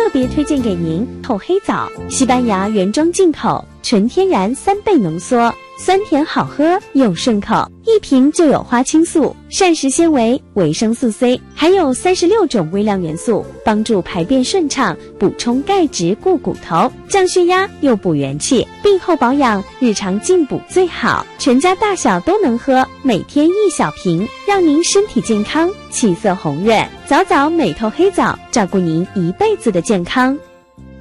特别推荐给您透黑枣，西班牙原装进口，纯天然3倍浓缩，酸甜好喝又顺口，一瓶就有花青素、膳食纤维、维生素 C， 还有36种微量元素，帮助排便顺畅，补充钙质固骨头，降血压又补元气，病后保养，日常进补最好，全家大小都能喝，每天1小瓶，让您身体健康，气色红润。早早美透黑枣，照顾您一辈子的健康。